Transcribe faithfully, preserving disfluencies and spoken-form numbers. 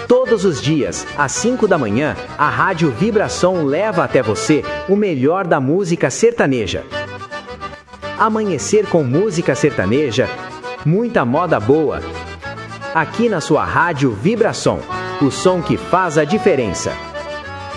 Todos os dias, às cinco da manhã, a Rádio Vibração leva até você o melhor da música sertaneja. Amanhecer com música sertaneja, muita moda boa. Aqui na sua Rádio Vibração, o som que faz a diferença.